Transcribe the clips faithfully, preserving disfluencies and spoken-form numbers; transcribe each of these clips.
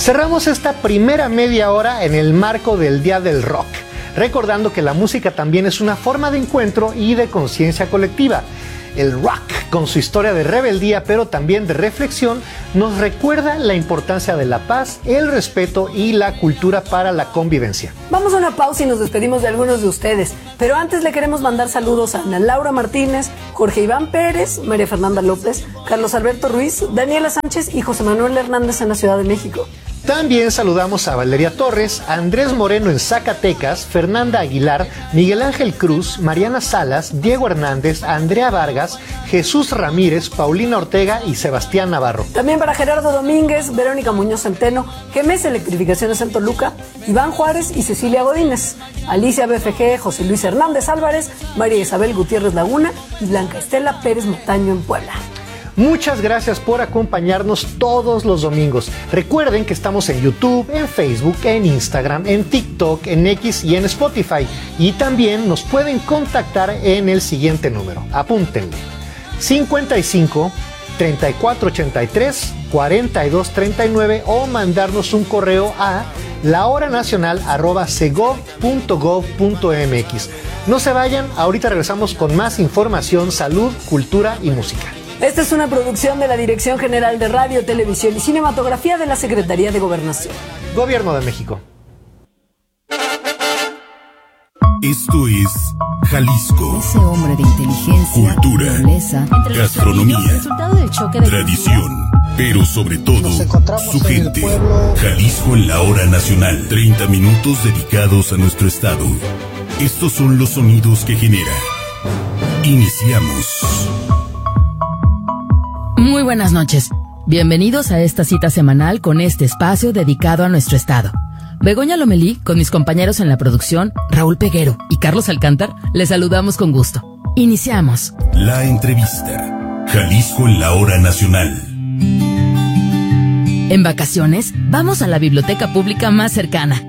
Cerramos esta primera media hora en el marco del Día del Rock, recordando que la música también es una forma de encuentro y de conciencia colectiva. El rock, con su historia de rebeldía pero también de reflexión, nos recuerda la importancia de la paz, el respeto y la cultura para la convivencia. Vamos a una pausa y nos despedimos de algunos de ustedes, pero antes le queremos mandar saludos a Ana Laura Martínez, Jorge Iván Pérez, María Fernanda López, Carlos Alberto Ruiz, Daniela Sánchez y José Manuel Hernández en la Ciudad de México. También saludamos a Valeria Torres, Andrés Moreno en Zacatecas, Fernanda Aguilar, Miguel Ángel Cruz, Mariana Salas, Diego Hernández, Andrea Vargas, Jesús Ramírez, Paulina Ortega y Sebastián Navarro. También para Gerardo Domínguez, Verónica Muñoz Centeno, Gemes Electrificaciones en Toluca, Iván Juárez y Cecilia Godínez, Alicia B F G, José Luis Hernández Álvarez, María Isabel Gutiérrez Laguna y Blanca Estela Pérez Montaño en Puebla. Muchas gracias por acompañarnos todos los domingos. Recuerden que estamos en YouTube, en Facebook, en Instagram, en TikTok, en X y en Spotify. Y también nos pueden contactar en el siguiente número. Apúntenlo. cincuenta y cinco, treinta y cuatro ochenta y tres, cuarenta y dos treinta y nueve o mandarnos un correo a lahoranacional arroba segov punto gov punto mx. No se vayan, ahorita regresamos con más información, salud, cultura y música. Esta es una producción de la Dirección General de Radio, Televisión y Cinematografía de la Secretaría de Gobernación. Gobierno de México. Esto es Jalisco. Ese hombre de inteligencia, cultura, nobleza, gastronomía, tradición, pero sobre todo, su gente. Jalisco en la hora nacional. treinta minutos dedicados a nuestro estado. Estos son los sonidos que genera. Iniciamos. Muy buenas noches. Bienvenidos a esta cita semanal con este espacio dedicado a nuestro estado. Begoña Lomelí, con mis compañeros en la producción, Raúl Peguero y Carlos Alcántar, les saludamos con gusto. Iniciamos. La entrevista. Jalisco en la hora nacional. En vacaciones, vamos a la biblioteca pública más cercana.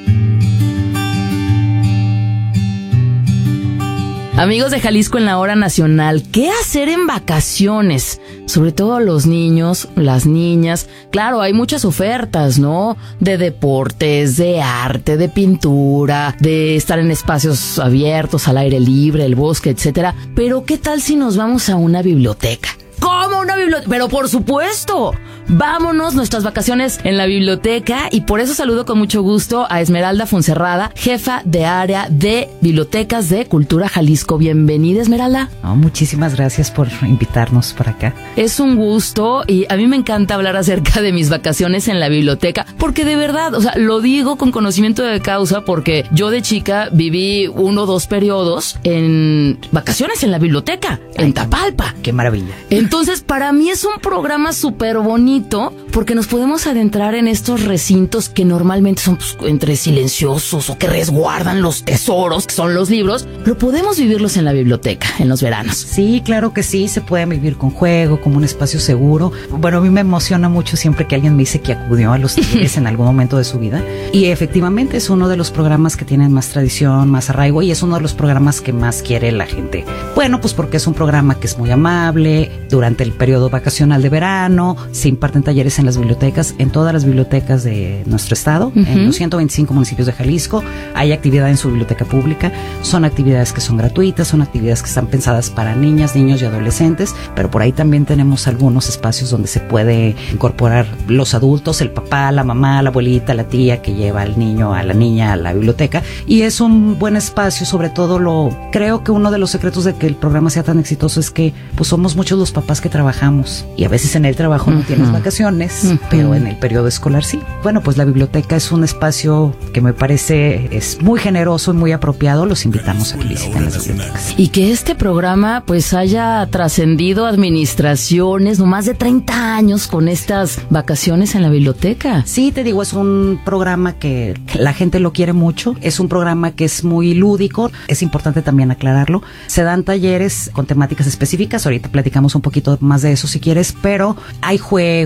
Amigos de Jalisco en la hora nacional, ¿qué hacer en vacaciones? Sobre todo los niños, las niñas. Claro, hay muchas ofertas, ¿no? De deportes, de arte, de pintura, de estar en espacios abiertos, al aire libre, el bosque, etcétera. Pero ¿qué tal si nos vamos a una biblioteca? ¿Cómo una biblioteca? Pero por supuesto, vámonos nuestras vacaciones en la biblioteca y por eso saludo con mucho gusto a Esmeralda Fonserrada, jefa de área de Bibliotecas de Cultura Jalisco. Bienvenida, Esmeralda. Oh, muchísimas gracias por invitarnos para acá. Es un gusto y a mí me encanta hablar acerca de mis vacaciones en la biblioteca porque de verdad, o sea, lo digo con conocimiento de causa porque yo de chica viví uno o dos periodos en vacaciones en la biblioteca, Ay, en Tapalpa. Qué maravilla. Entonces, para mí es un programa súper bonito porque nos podemos adentrar en estos recintos que normalmente son pues, entre silenciosos o que resguardan los tesoros, que son los libros, pero podemos vivirlos en la biblioteca, en los veranos. Sí, claro que sí, se puede vivir con juego, como un espacio seguro. Bueno, a mí me emociona mucho siempre que alguien me dice que acudió a los talleres en algún momento de su vida. Y efectivamente es uno de los programas que tienen más tradición, más arraigo y es uno de los programas que más quiere la gente. Bueno, pues porque es un programa que es muy amable. Durante el periodo vacacional de verano se imparten talleres en las bibliotecas, en todas las bibliotecas de nuestro estado, uh-huh. en los ciento veinticinco municipios de Jalisco. Hay actividad en su biblioteca pública. Son actividades que son gratuitas, son actividades que están pensadas para niñas, niños y adolescentes, pero por ahí también tenemos algunos espacios donde se puede incorporar los adultos, el papá, la mamá, la abuelita, la tía que lleva al niño, a la niña a la biblioteca. Y es un buen espacio, sobre todo lo creo que uno de los secretos de que el programa sea tan exitoso es que pues somos muchos los papás que trabajamos y a veces en el trabajo no uh-huh. tienes vacaciones, uh-huh. pero en el periodo escolar sí. Bueno, pues la biblioteca es un espacio que me parece es muy generoso y muy apropiado. Los invitamos a que visiten las bibliotecas. Y que este programa pues haya trascendido administraciones, no más de treinta años con estas vacaciones en la biblioteca. Sí, te digo, es un programa que la gente lo quiere mucho, es un programa que es muy lúdico, es importante también aclararlo. Se dan talleres con temáticas específicas, ahorita platicamos un poquito más de eso si quieres, pero hay juego, hay música,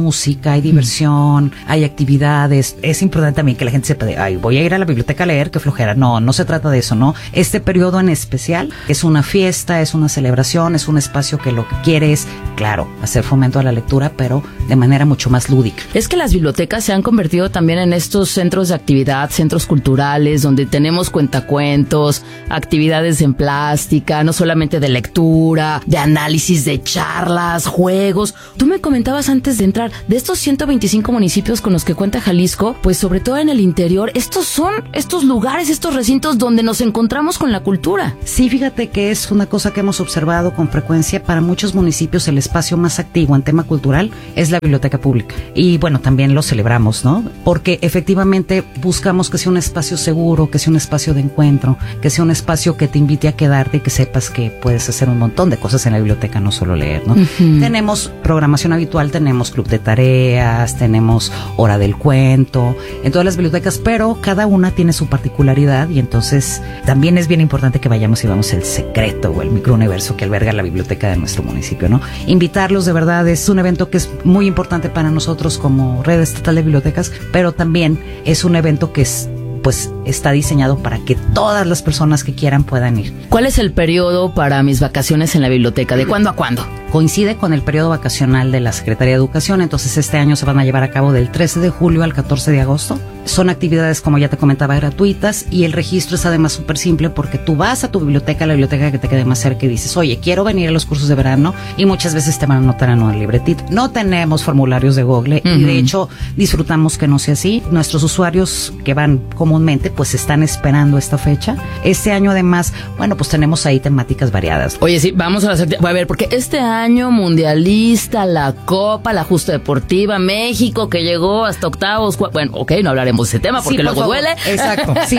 música, hay diversión, mm. hay actividades. Es importante también que la gente sepa de, ay, voy a ir a la biblioteca a leer, qué flojera. No, no se trata de eso, ¿no? Este periodo en especial es una fiesta, es una celebración, es un espacio que lo que quiere es, claro, hacer fomento a la lectura, pero de manera mucho más lúdica. Es que las bibliotecas se han convertido también en estos centros de actividad, centros culturales, donde tenemos cuentacuentos, actividades en plástica, no solamente de lectura, de análisis, de charlas, juegos. Tú me comentabas antes de entrar, de estos ciento veinticinco municipios con los que cuenta Jalisco, pues sobre todo en el interior, estos son estos lugares, estos recintos donde nos encontramos con la cultura. Sí, fíjate que es una cosa que hemos observado con frecuencia. Para muchos municipios el espacio más activo en tema cultural es la biblioteca pública. Y bueno, también lo celebramos, ¿no? Porque efectivamente buscamos que sea un espacio seguro, que sea un espacio de encuentro, que sea un espacio que te invite a quedarte y que sepas que puedes hacer un montón de cosas en la biblioteca, no solo leer, ¿no? Uh-huh. Tenemos programación habitual, tenemos club de tareas, tenemos hora del cuento, en todas las bibliotecas, pero cada una tiene su particularidad y entonces también es bien importante que vayamos y vamos el secreto o el microuniverso que alberga la biblioteca de nuestro municipio, ¿no? Invitarlos, de verdad, es un evento que es muy importante para nosotros como Red Estatal de Bibliotecas, pero también es un evento que es pues está diseñado para que todas las personas que quieran puedan ir. ¿Cuál es el periodo para mis vacaciones en la biblioteca? ¿De cuándo a cuándo? Coincide con el periodo vacacional de la Secretaría de Educación, entonces este año se van a llevar a cabo del trece de julio al catorce de agosto. Son actividades, como ya te comentaba, gratuitas y el registro es además súper simple porque tú vas a tu biblioteca, a la biblioteca que te quede más cerca y dices, oye, quiero venir a los cursos de verano y muchas veces te van a anotar en un libretito. No tenemos formularios de Google uh-huh. y de hecho disfrutamos que no sea así. Nuestros usuarios que van comúnmente pues están esperando esta fecha. Este año además, bueno, pues tenemos ahí temáticas variadas. Oye, sí, vamos a las actividades. A ver, porque este año mundialista, la Copa, la Justa Deportiva, México que llegó hasta octavos, cu- bueno, ok, no hablaremos de ese tema porque sí, luego duele. Exacto, sí.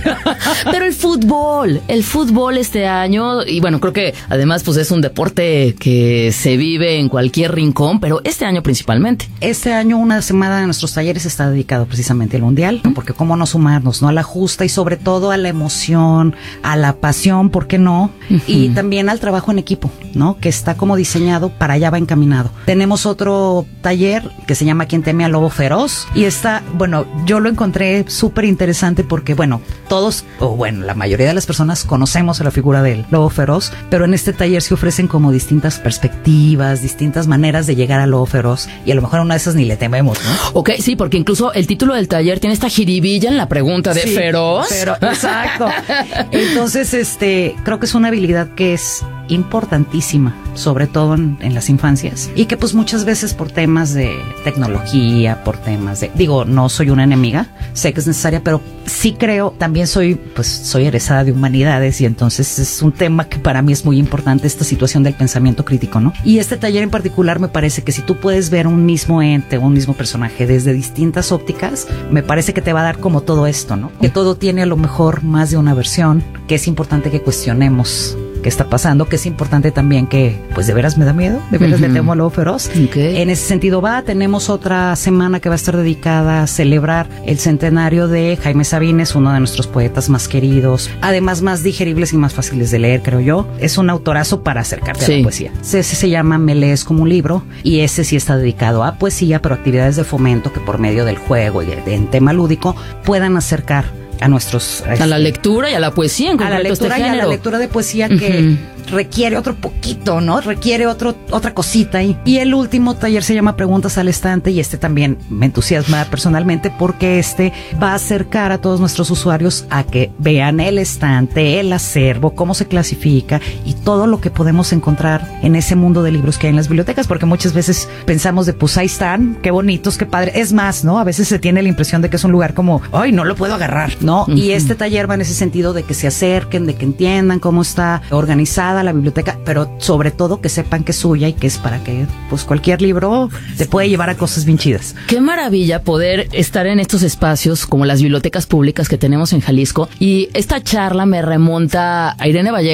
Pero el fútbol, el fútbol este año, y bueno, creo que además pues es un deporte que se vive en cualquier rincón, pero este año principalmente. Este año una semana de nuestros talleres está dedicado precisamente al mundial, ¿no? Porque cómo no sumarnos, ¿no? A la justa y sobre todo a la emoción, a la pasión, ¿por qué no? Uh-huh. Y también al trabajo en equipo, ¿no? Que está como diseñado, para allá va encaminado. Tenemos otro taller que se llama Quien teme al lobo feroz y está, bueno, yo lo encontré súper interesante porque, bueno, todos, o bueno, la mayoría de las personas conocemos a la figura del lobo feroz, pero en este taller se ofrecen como distintas perspectivas, distintas maneras de llegar al lobo feroz y a lo mejor a una de esas ni le tememos, ¿no? Ok, sí, porque incluso el título del taller tiene esta jiribilla en la pregunta de sí, feroz. Pero, exacto. Entonces, este, creo que es una habilidad que es importantísima, sobre todo en, en las infancias, y que pues muchas veces por temas de tecnología, por temas de, digo, no soy una enemiga, sé que es necesaria, pero sí creo, también soy, pues soy egresada de humanidades y entonces es un tema que para mí es muy importante, esta situación del pensamiento crítico, ¿no? Y este taller en particular me parece que si tú puedes ver un mismo ente, un mismo personaje desde distintas ópticas, me parece que te va a dar como todo esto, ¿no? Que todo tiene a lo mejor más de una versión, que es importante que cuestionemos qué está pasando, que es importante también que, pues de veras me da miedo, de veras uh-huh. le temo al lobo feroz. Okay. En ese sentido va, tenemos otra semana que va a estar dedicada a celebrar el centenario de Jaime Sabines, uno de nuestros poetas más queridos, además más digeribles y más fáciles de leer, creo yo. Es un autorazo para acercarte sí. a la poesía. Ese se llama Me lees como un libro y ese sí está dedicado a poesía, pero actividades de fomento que por medio del juego y de, de, en tema lúdico puedan acercar a nuestros... A la lectura y a la poesía en concreto. A la lectura este y a la lectura de poesía que uh-huh. requiere otro poquito, ¿no? Requiere otro, otra cosita ahí. Y el último taller se llama Preguntas al Estante y este también me entusiasma personalmente porque este va a acercar a todos nuestros usuarios a que vean el estante, el acervo, cómo se clasifica y todo lo que podemos encontrar en ese mundo de libros que hay en las bibliotecas, porque muchas veces pensamos de pues ahí están, qué bonitos, qué padre. Es más, ¿no? A veces se tiene la impresión de que es un lugar como, ay, no lo puedo agarrar, ¿no? Uh-huh. Y este taller va en ese sentido de que se acerquen, de que entiendan cómo está organizada la biblioteca, pero sobre todo que sepan que es suya y que es para que pues cualquier libro te puede llevar a cosas bien chidas. Qué maravilla poder estar en estos espacios como las bibliotecas públicas que tenemos en Jalisco, y esta charla me remonta a Irene Vallejo,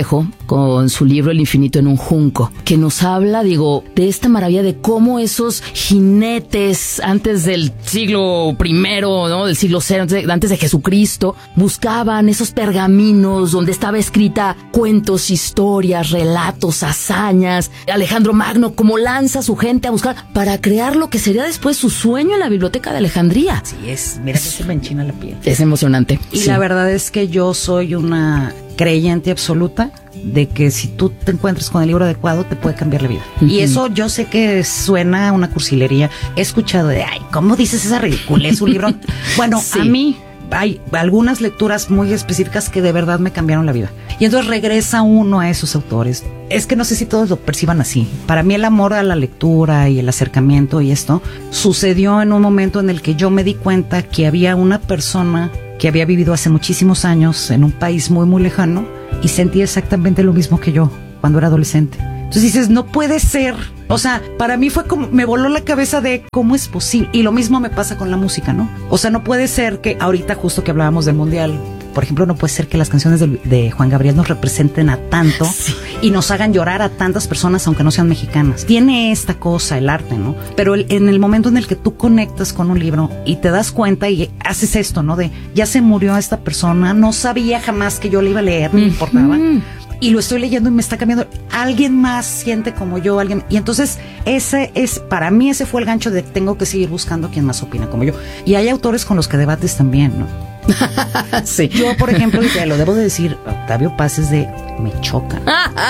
con su libro El infinito en un junco, que nos habla, digo, de esta maravilla de cómo esos jinetes antes del siglo primero, ¿no? Del siglo cero, antes de, antes de Jesucristo, buscaban esos pergaminos donde estaba escrita cuentos, historias, relatos, hazañas. Alejandro Magno, como lanza a su gente a buscar para crear lo que sería después su sueño en la biblioteca de Alejandría. Sí, es, mira que se me enchina la piel. Es emocionante. Y sí. La verdad es que yo soy una creyente absoluta de que si tú te encuentras con el libro adecuado te puede cambiar la vida. Uh-huh. Y eso yo sé que suena a una cursilería. He escuchado de, ay, ¿cómo dices esa ridiculez? Un libro. Bueno, sí. A mí hay algunas lecturas muy específicas que de verdad me cambiaron la vida. Y entonces regresa uno a esos autores. Es que no sé si todos lo perciban así. Para mí el amor a la lectura y el acercamiento y esto sucedió en un momento en el que yo me di cuenta que había una persona que había vivido hace muchísimos años en un país muy muy lejano y sentía exactamente lo mismo que yo cuando era adolescente. Entonces dices, no puede ser. O sea, para mí fue como, me voló la cabeza de cómo es posible. Y lo mismo me pasa con la música, ¿no? O sea, no puede ser que ahorita justo que hablábamos del mundial, por ejemplo, no puede ser que las canciones de, de Juan Gabriel nos representen a tanto sí. y nos hagan llorar a tantas personas aunque no sean mexicanas. Tiene esta cosa, el arte, ¿no? Pero el, en el momento en el que tú conectas con un libro y te das cuenta y haces esto, ¿no? De, ya se murió esta persona, no sabía jamás que yo le iba a leer, no me importaba. Mm. Y lo estoy leyendo y me está cambiando. Alguien más siente como yo, alguien. Y entonces, ese es, para mí ese fue el gancho de tengo que seguir buscando quien más opina como yo. Y hay autores con los que debates también, ¿no? Sí. Yo, por ejemplo, y te lo debo de decir, Octavio Paz es de, me choca.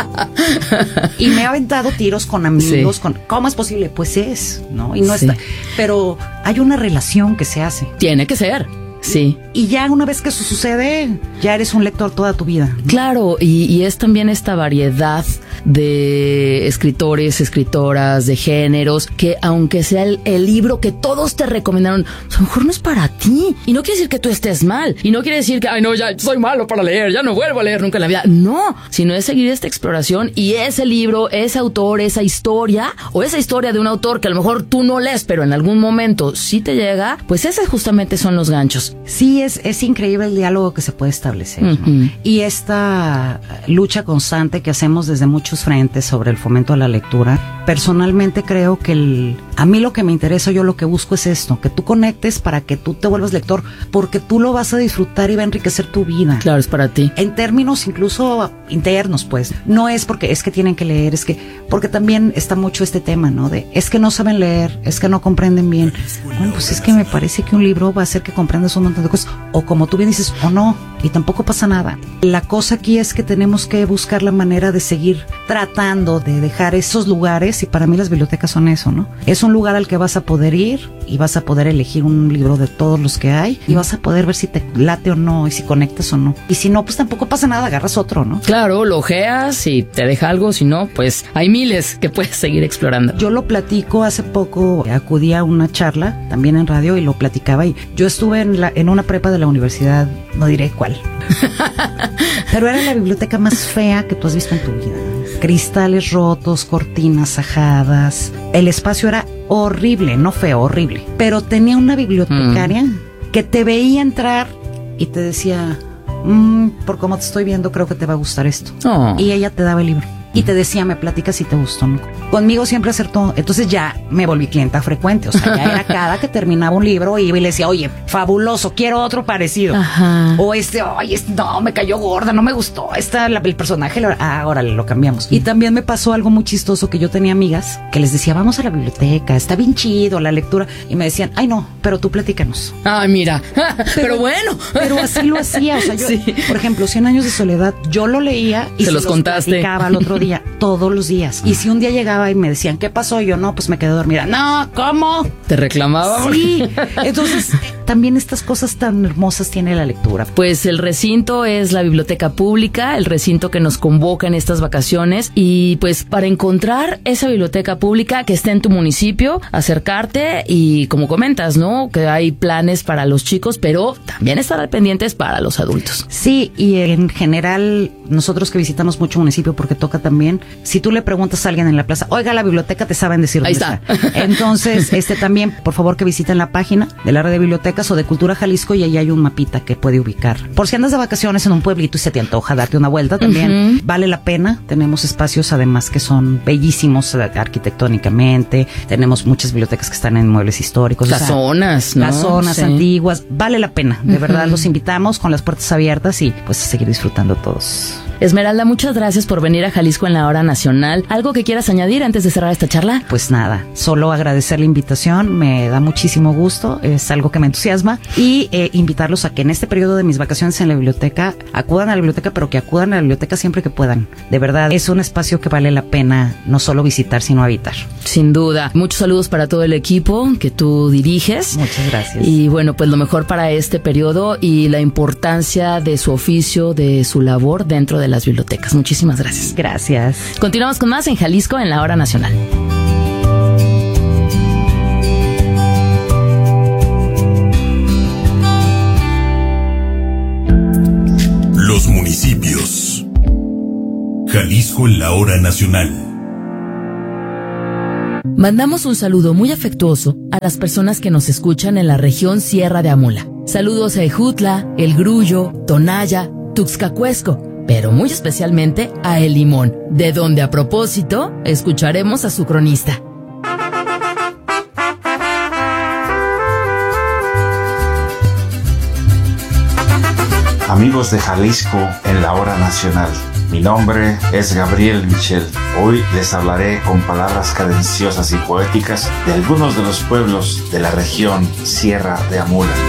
Y me ha aventado tiros con amigos, sí. con, ¿cómo es posible? Pues es, ¿no? Y no sí. está. Pero hay una relación que se hace. Tiene que ser. Sí. Y ya una vez que eso sucede, ya eres un lector toda tu vida, ¿no? Claro, y, y es también esta variedad de escritores, escritoras, de géneros, que aunque sea el, el libro que todos te recomendaron, a lo mejor no es para ti. Y no quiere decir que tú estés mal. Y no quiere decir que, ay no, ya soy malo para leer, ya no vuelvo a leer nunca en la vida. No, sino es seguir esta exploración y ese libro, ese autor, esa historia, o esa historia de un autor que a lo mejor tú no lees, pero en algún momento sí te llega, pues esos justamente son los ganchos. Sí, es, es increíble el diálogo que se puede establecer, ¿no? Uh-huh. Y esta lucha constante que hacemos desde muchos frentes sobre el fomento a la lectura. Personalmente creo que el, a mí lo que me interesa, yo lo que busco es esto, que tú conectes para que tú te vuelvas lector, porque tú lo vas a disfrutar y va a enriquecer tu vida. Claro, es para ti. En términos incluso internos, pues. No es porque es que tienen que leer, es que, porque también está mucho este tema, ¿no? De, es que no saben leer, es que no comprenden bien. Bueno, pues es que me parece que un libro va a hacer que comprendas un montón de cosas, o como tú bien dices, o no, y tampoco pasa nada. La cosa aquí es que tenemos que buscar la manera de seguir tratando de dejar esos lugares, y para mí las bibliotecas son eso, ¿no? Es un lugar al que vas a poder ir y vas a poder elegir un libro de todos los que hay y vas a poder ver si te late o no y si conectas o no. Y si no, pues tampoco pasa nada, agarras otro, ¿no? Claro, lo ojeas y te deja algo, si no, pues hay miles que puedes seguir explorando. Yo lo platico hace poco, acudí a una charla también en radio y lo platicaba, y yo estuve en, la, en una prepa de la universidad, no diré cuál, pero era la biblioteca más fea que tú has visto en tu vida. Cristales rotos, cortinas ajadas, el espacio era horrible, no feo, horrible, pero tenía una bibliotecaria mm. que te veía entrar y te decía, mmm, por cómo te estoy viendo creo que te va a gustar esto. Oh. Y ella te daba el libro y te decía, me platicas si te gustó, ¿no? Conmigo siempre acertó. Entonces ya me volví clienta frecuente. O sea, ya era cada que terminaba un libro iba y le decía, oye, fabuloso, quiero otro parecido. Ajá. O este, oye, este, no, me cayó gorda, no me gustó. Esta, la, el personaje, ah, órale, lo cambiamos. Y también me pasó algo muy chistoso, que yo tenía amigas que les decía, vamos a la biblioteca, está bien chido la lectura. Y me decían, ay no, pero tú platícanos. Ay, mira, pero, pero bueno. Pero así lo hacía. O sea, yo, sí. Por ejemplo, Cien años de soledad, yo lo leía y se, se los, los contaste. Platicaba al otro día, todos los días. Y si un día llegaba y me decían, ¿qué pasó? Yo, no, pues me quedé dormida. No, ¿cómo? ¿Te reclamaba? Sí. Entonces, también estas cosas tan hermosas tiene la lectura. Pues el recinto es la biblioteca pública, el recinto que nos convoca en estas vacaciones, y pues para encontrar esa biblioteca pública que esté en tu municipio, acercarte y como comentas, ¿no? Que hay planes para los chicos, pero también estar al pendientes para los adultos. Sí, y en general, nosotros que visitamos mucho municipio, porque toca también, si tú le preguntas a alguien en la plaza, oiga, la biblioteca, te saben decir dónde Ahí está. está. Entonces, este también, por favor, que visiten la página de la red de bibliotecas. bibliotecas o de Cultura Jalisco y ahí hay un mapita que puede ubicar. Por si andas de vacaciones en un pueblito y se te antoja darte una vuelta, también uh-huh. vale la pena. Tenemos espacios además que son bellísimos arquitectónicamente. Tenemos muchas bibliotecas que están en muebles históricos. Las o sea, zonas, ¿no? Las zonas sí. antiguas. Vale la pena. De uh-huh. verdad, los invitamos con las puertas abiertas y pues a seguir disfrutando todos. Esmeralda, muchas gracias por venir a Jalisco en la Hora Nacional. ¿Algo que quieras añadir antes de cerrar esta charla? Pues nada, solo agradecer la invitación, me da muchísimo gusto, es algo que me entusiasma y eh, invitarlos a que en este periodo de mis vacaciones en la biblioteca acudan a la biblioteca, pero que acudan a la biblioteca siempre que puedan. De verdad, es un espacio que vale la pena no solo visitar, sino habitar. Sin duda. Muchos saludos para todo el equipo que tú diriges. Muchas gracias. Y bueno, pues lo mejor para este periodo y la importancia de su oficio, de su labor dentro de las bibliotecas. Muchísimas gracias. Gracias. Continuamos con más en Jalisco en la Hora Nacional. Los municipios. Jalisco en la Hora Nacional. Mandamos un saludo muy afectuoso a las personas que nos escuchan en la región Sierra de Amula. Saludos a Ejutla, El Grullo, Tonaya, Tuxcacuesco, pero muy especialmente a El Limón, de donde a propósito escucharemos a su cronista. Amigos de Jalisco en la Hora Nacional, mi nombre es Gabriel Michel. Hoy les hablaré con palabras cadenciosas y poéticas de algunos de los pueblos de la región Sierra de Amula.